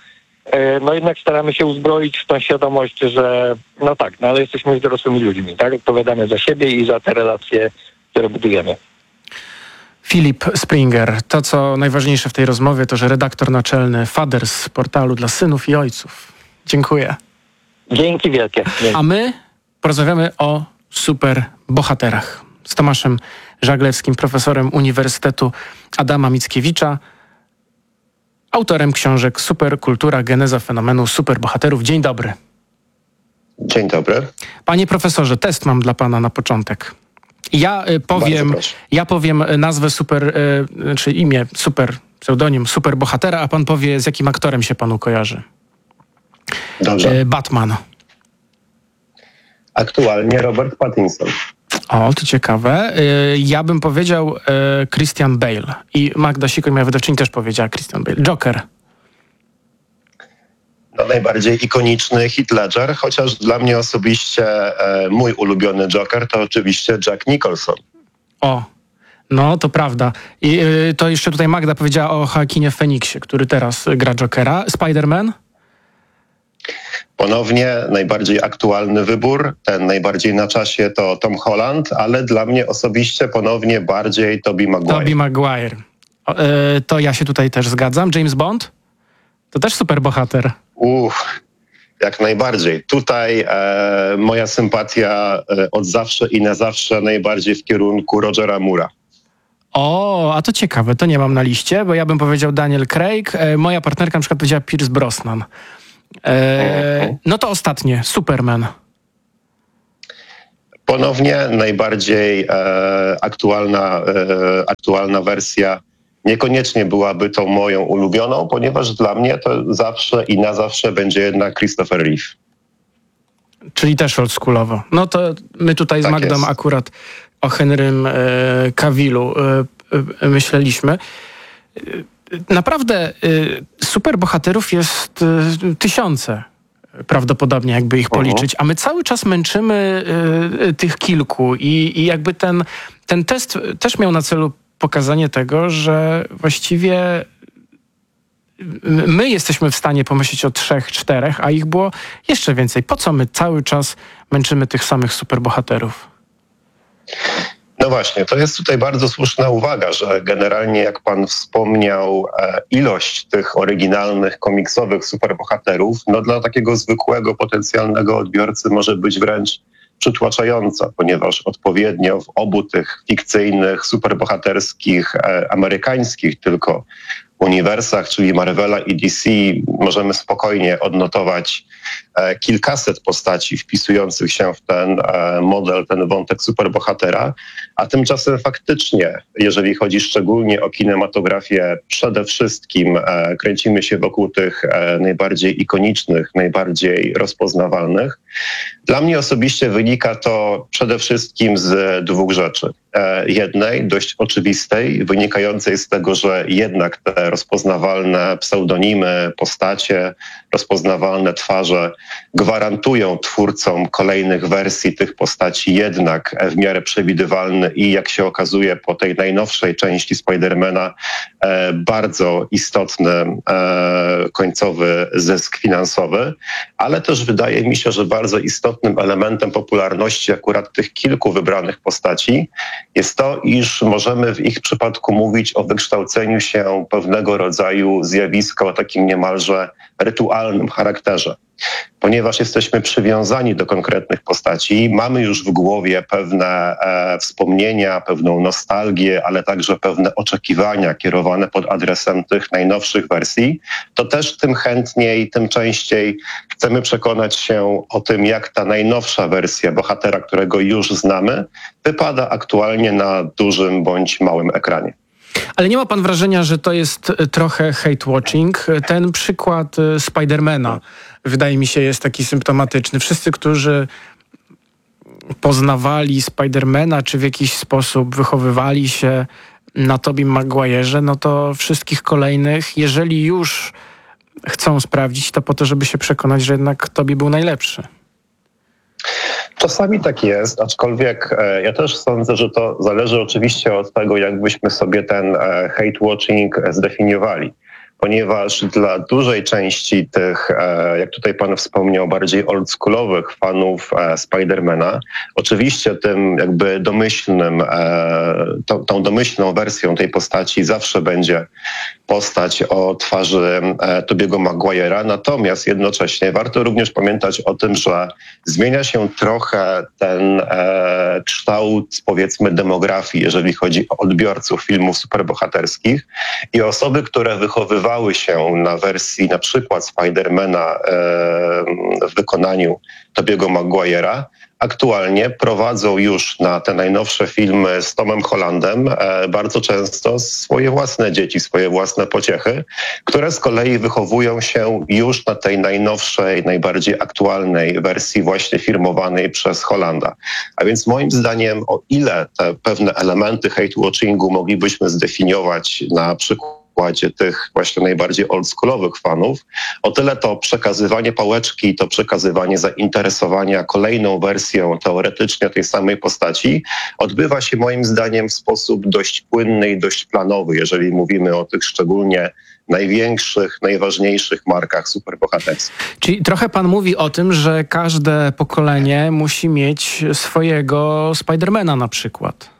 Speaker 14: no jednak staramy się uzbroić w tą świadomość, że no tak, no ale jesteśmy już dorosłymi ludźmi, tak? Odpowiadamy za siebie i za te relacje, które budujemy.
Speaker 12: Filip Springer, to co najważniejsze w tej rozmowie, to że redaktor naczelny Fathers, portalu dla synów i ojców. Dziękuję.
Speaker 14: Dzięki wielkie. Dzięki.
Speaker 12: A my porozmawiamy o superbohaterach z Tomaszem Żaglewskim, profesorem Uniwersytetu Adama Mickiewicza, autorem książek Superkultura, geneza fenomenu superbohaterów. Dzień dobry.
Speaker 15: Dzień dobry.
Speaker 12: Panie profesorze, test mam dla pana na początek. Ja y, powiem, ja powiem nazwę super, y, czy imię, super, pseudonim superbohatera, a pan powie, z jakim aktorem się panu kojarzy.
Speaker 15: Dobrze.
Speaker 12: Y, Batman.
Speaker 15: Aktualnie Robert Pattinson.
Speaker 12: O, to ciekawe. Y, ja bym powiedział y, Christian Bale. I Magda Sikoń, moja wydawczyni, też powiedziała Christian Bale. Joker.
Speaker 15: No, najbardziej ikoniczny Heath Ledger, chociaż dla mnie osobiście e, mój ulubiony Joker to oczywiście Jack Nicholson.
Speaker 12: O, no to prawda. I y, to jeszcze tutaj Magda powiedziała o Joaquinie Phoenixie, który teraz gra Jokera. Spider-Man?
Speaker 15: Ponownie najbardziej aktualny wybór, ten najbardziej na czasie to Tom Holland, ale dla mnie osobiście ponownie bardziej Tobey Maguire.
Speaker 12: Tobey Maguire. O, y, to ja się tutaj też zgadzam. James Bond? To też superbohater.
Speaker 15: Uff, jak najbardziej. Tutaj e, moja sympatia e, od zawsze i na zawsze najbardziej w kierunku Rogera Moore'a.
Speaker 12: O, a to ciekawe, to nie mam na liście, bo ja bym powiedział Daniel Craig, e, moja partnerka na przykład powiedziała Pierce Brosnan. E, no to ostatnie, Superman.
Speaker 15: Ponownie najbardziej e, aktualna, e, aktualna wersja. Niekoniecznie byłaby tą moją ulubioną, ponieważ dla mnie to zawsze i na zawsze będzie jednak Christopher Reeve.
Speaker 12: Czyli też oldschoolowo. No to my tutaj tak z Magdą jest. Akurat o Henrym e, Cavillu e, e, myśleliśmy. E, naprawdę e, superbohaterów jest e, tysiące prawdopodobnie, jakby ich policzyć, a my cały czas męczymy e, tych kilku i, i jakby ten, ten test też miał na celu pokazanie tego, że właściwie my jesteśmy w stanie pomyśleć o trzech, czterech, a ich było jeszcze więcej. Po co my cały czas męczymy tych samych superbohaterów?
Speaker 15: No właśnie, to jest tutaj bardzo słuszna uwaga, że generalnie jak pan wspomniał, ilość tych oryginalnych komiksowych superbohaterów, no dla takiego zwykłego potencjalnego odbiorcy może być wręcz przytłaczająca, ponieważ odpowiednio w obu tych fikcyjnych, superbohaterskich, e, amerykańskich tylko uniwersach, czyli Marvela i D C, możemy spokojnie odnotować e, kilkaset postaci wpisujących się w ten e, model, ten wątek superbohatera, a tymczasem faktycznie, jeżeli chodzi szczególnie o kinematografię, przede wszystkim e, kręcimy się wokół tych e, najbardziej ikonicznych, najbardziej rozpoznawalnych. Dla mnie osobiście wynika to przede wszystkim z dwóch rzeczy. E, jednej, dość oczywistej, wynikającej z tego, że jednak te rozpoznawalne pseudonimy, postacie, rozpoznawalne twarze gwarantują twórcom kolejnych wersji tych postaci jednak w miarę przewidywalny i jak się okazuje po tej najnowszej części Spidermana e, bardzo istotny e, końcowy zysk finansowy, ale też wydaje mi się, że bardzo istotnym elementem popularności akurat tych kilku wybranych postaci jest to, iż możemy w ich przypadku mówić o wykształceniu się pewnego rodzaju zjawiska o takim niemalże rytualnym charakterze. Ponieważ jesteśmy przywiązani do konkretnych postaci, mamy już w głowie pewne e, wspomnienia, pewną nostalgię, ale także pewne oczekiwania kierowane pod adresem tych najnowszych wersji, to też tym chętniej, tym częściej chcemy przekonać się o tym, jak ta najnowsza wersja bohatera, którego już znamy, wypada aktualnie na dużym bądź małym ekranie.
Speaker 12: Ale nie ma pan wrażenia, że to jest trochę hate-watching? Ten przykład Spidermana, wydaje mi się, jest taki symptomatyczny. Wszyscy, którzy poznawali Spidermana, czy w jakiś sposób wychowywali się na Tobey Maguire'ze, no to wszystkich kolejnych, jeżeli już chcą sprawdzić, to po to, żeby się przekonać, że jednak Tobey był najlepszy.
Speaker 15: Czasami tak jest, aczkolwiek e, ja też sądzę, że to zależy oczywiście od tego, jak byśmy sobie ten e, hate-watching zdefiniowali. ponieważ dla dużej części tych, jak tutaj pan wspomniał, bardziej oldschoolowych fanów Spidermana, oczywiście tym jakby domyślnym, tą, tą domyślną wersją tej postaci zawsze będzie postać o twarzy Tobiego Maguire'a, natomiast jednocześnie warto również pamiętać o tym, że zmienia się trochę ten e, kształt, powiedzmy, demografii, jeżeli chodzi o odbiorców filmów superbohaterskich i osoby, które wychowywały się na wersji na przykład Spidermana e, w wykonaniu Tobiego Maguire'a, aktualnie prowadzą już na te najnowsze filmy z Tomem Hollandem e, bardzo często swoje własne dzieci, swoje własne pociechy, które z kolei wychowują się już na tej najnowszej, najbardziej aktualnej wersji właśnie firmowanej przez Hollanda. A więc moim zdaniem, o ile te pewne elementy hate-watchingu moglibyśmy zdefiniować na przykład tych właśnie najbardziej oldschoolowych fanów, o tyle to przekazywanie pałeczki, to przekazywanie zainteresowania kolejną wersją teoretycznie tej samej postaci odbywa się moim zdaniem w sposób dość płynny i dość planowy, jeżeli mówimy o tych szczególnie największych, najważniejszych markach superbohaterskich.
Speaker 12: Czyli trochę pan mówi o tym, że każde pokolenie musi mieć swojego Spidermana na przykład.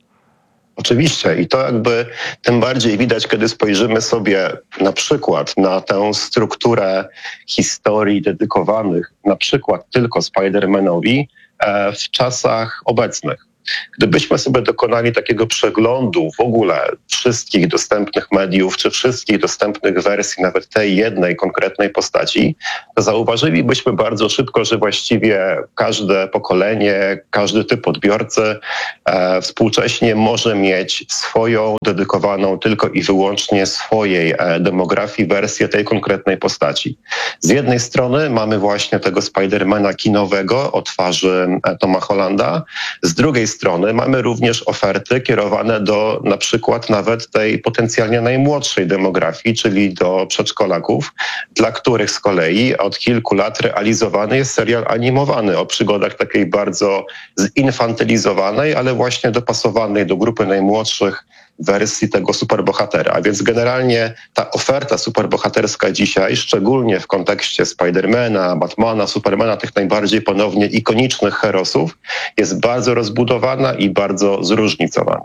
Speaker 15: Oczywiście i to jakby tym bardziej widać, kiedy spojrzymy sobie na przykład na tę strukturę historii dedykowanych na przykład tylko Spider-Manowi e, w czasach obecnych. Gdybyśmy sobie dokonali takiego przeglądu w ogóle wszystkich dostępnych mediów, czy wszystkich dostępnych wersji, nawet tej jednej konkretnej postaci, to zauważylibyśmy bardzo szybko, że właściwie każde pokolenie, każdy typ odbiorcy e, współcześnie może mieć swoją dedykowaną tylko i wyłącznie swojej e, demografii wersję tej konkretnej postaci. Z jednej strony mamy właśnie tego Spidermana kinowego o twarzy e, Toma Hollanda, z drugiej strony mamy również oferty kierowane do na przykład nawet tej potencjalnie najmłodszej demografii, czyli do przedszkolaków, dla których z kolei od kilku lat realizowany jest serial animowany o przygodach takiej bardzo zinfantylizowanej, ale właśnie dopasowanej do grupy najmłodszych wersji tego superbohatera. A więc generalnie ta oferta superbohaterska dzisiaj, szczególnie w kontekście Spidermana, Batmana, Supermana, tych najbardziej ponownie ikonicznych herosów, jest bardzo rozbudowana i bardzo zróżnicowana.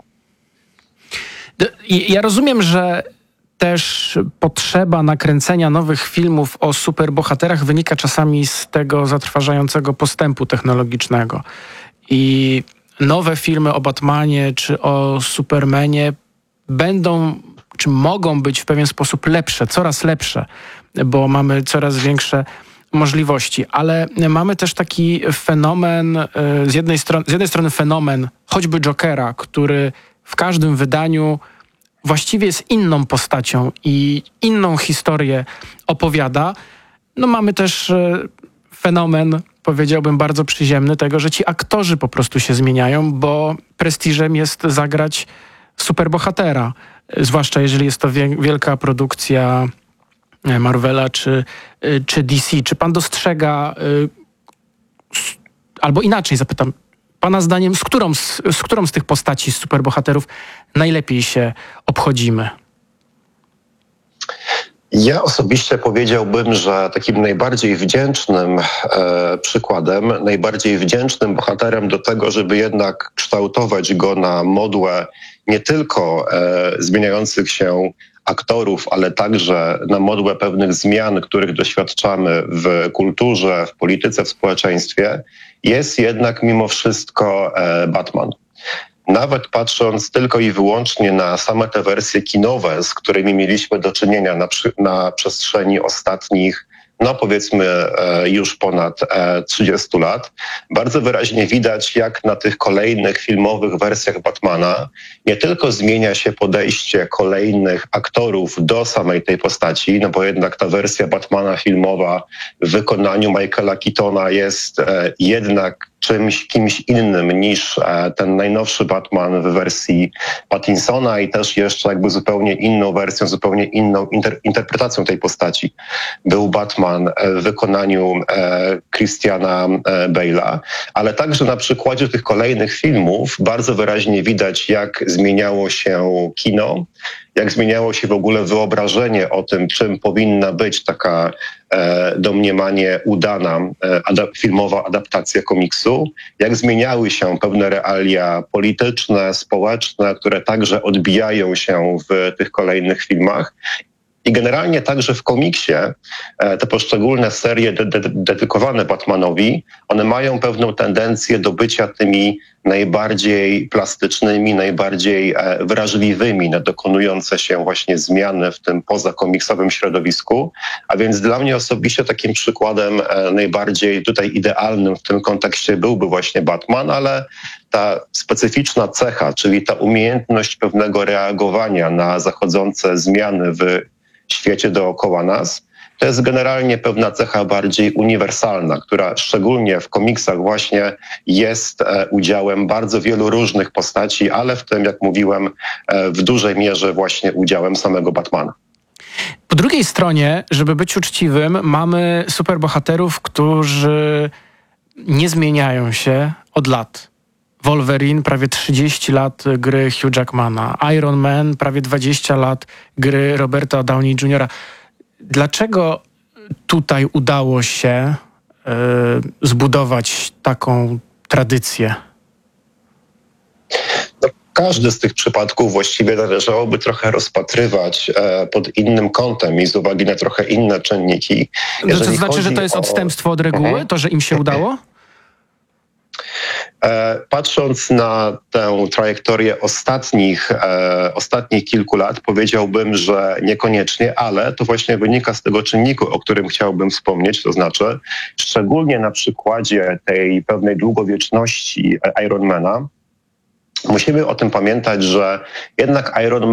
Speaker 12: Ja rozumiem, że też potrzeba nakręcenia nowych filmów o superbohaterach wynika czasami z tego zatrważającego postępu technologicznego. I nowe filmy o Batmanie czy o Supermanie będą, czy mogą być w pewien sposób lepsze, coraz lepsze, bo mamy coraz większe możliwości. Ale mamy też taki fenomen, z jednej strony, z jednej strony fenomen choćby Jokera, który w każdym wydaniu właściwie jest inną postacią i inną historię opowiada. No mamy też fenomen, powiedziałbym, bardzo przyziemny tego, że ci aktorzy po prostu się zmieniają, bo prestiżem jest zagrać superbohatera. Zwłaszcza jeżeli jest to wie- wielka produkcja Marvela czy, czy D C. Czy pan dostrzega, albo inaczej zapytam, pana zdaniem, z którą z, z którą z tych postaci, z superbohaterów najlepiej się obchodzimy?
Speaker 15: Ja osobiście powiedziałbym, że takim najbardziej wdzięcznym e, przykładem, najbardziej wdzięcznym bohaterem do tego, żeby jednak kształtować go na modłę nie tylko e, zmieniających się aktorów, ale także na modłę pewnych zmian, których doświadczamy w kulturze, w polityce, w społeczeństwie, jest jednak mimo wszystko e, Batman. Nawet patrząc tylko i wyłącznie na same te wersje kinowe, z którymi mieliśmy do czynienia na, przy, na przestrzeni ostatnich, no powiedzmy e, już ponad e, trzydziestu lat, bardzo wyraźnie widać, jak na tych kolejnych filmowych wersjach Batmana nie tylko zmienia się podejście kolejnych aktorów do samej tej postaci, no bo jednak ta wersja Batmana filmowa w wykonaniu Michaela Keatona jest e, jednak czymś, kimś innym niż e, ten najnowszy Batman w wersji Pattinsona i też jeszcze jakby zupełnie inną wersją, zupełnie inną inter- interpretacją tej postaci był Batman e, w wykonaniu e, Christiana e, Bale'a, ale także na przykładzie tych kolejnych filmów bardzo wyraźnie widać, jak zmieniało się kino, jak zmieniało się w ogóle wyobrażenie o tym, czym powinna być taka e, domniemanie udana e, adap- filmowa adaptacja komiksu, jak zmieniały się pewne realia polityczne, społeczne, które także odbijają się w tych kolejnych filmach. I generalnie także w komiksie te poszczególne serie de- de- dedykowane Batmanowi, one mają pewną tendencję do bycia tymi najbardziej plastycznymi, najbardziej e, wrażliwymi na dokonujące się właśnie zmiany w tym pozakomiksowym środowisku. A więc dla mnie osobiście takim przykładem e, najbardziej tutaj idealnym w tym kontekście byłby właśnie Batman, ale ta specyficzna cecha, czyli ta umiejętność pewnego reagowania na zachodzące zmiany w świecie dookoła nas, to jest generalnie pewna cecha bardziej uniwersalna, która szczególnie w komiksach właśnie jest udziałem bardzo wielu różnych postaci, ale w tym, jak mówiłem, w dużej mierze właśnie udziałem samego Batmana.
Speaker 12: Po drugiej stronie, żeby być uczciwym, mamy superbohaterów, którzy nie zmieniają się od lat. Wolverine, prawie trzydzieści lat gry Hugh Jackmana. Iron Man, prawie dwadzieścia lat gry Roberta Downey juniora Dlaczego tutaj udało się y, zbudować taką tradycję?
Speaker 15: No, każdy z tych przypadków właściwie należałoby trochę rozpatrywać e, pod innym kątem i z uwagi na trochę inne czynniki.
Speaker 12: To, to znaczy, że to jest o... odstępstwo od reguły? Mhm. To, że im się udało?
Speaker 15: Patrząc na tę trajektorię ostatnich, e, ostatnich kilku lat, powiedziałbym, że niekoniecznie, ale to właśnie wynika z tego czynniku, o którym chciałbym wspomnieć, to znaczy szczególnie na przykładzie tej pewnej długowieczności Ironmana, musimy o tym pamiętać, że jednak Iron Man